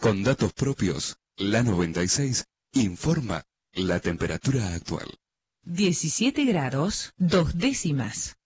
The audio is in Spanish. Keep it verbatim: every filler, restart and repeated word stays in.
Con datos propios, la noventa y seis informa la temperatura actual. diecisiete grados, dos décimas.